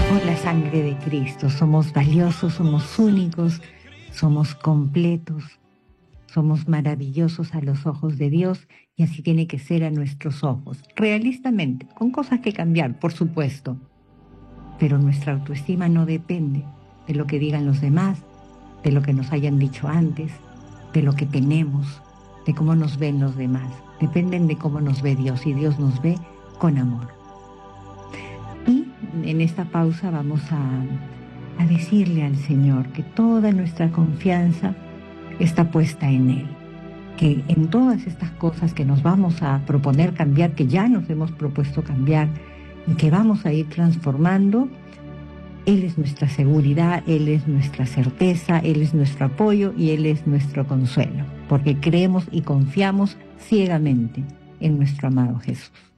Por la sangre de Cristo somos valiosos, somos únicos, somos completos, somos maravillosos a los ojos de Dios y así tiene que ser a nuestros ojos. Realistamente, con cosas que cambiar, por supuesto, pero nuestra autoestima no depende de lo que digan los demás, de lo que nos hayan dicho antes, de lo que tenemos, de cómo nos ven los demás. Dependen de cómo nos ve Dios y Dios nos ve con amor. Y en esta pausa vamos a decirle al Señor que toda nuestra confianza está puesta en Él, que en todas estas cosas que nos vamos a proponer cambiar, que ya nos hemos propuesto cambiar y que vamos a ir transformando, Él es nuestra seguridad, Él es nuestra certeza, Él es nuestro apoyo y Él es nuestro consuelo, porque creemos y confiamos ciegamente en nuestro amado Jesús.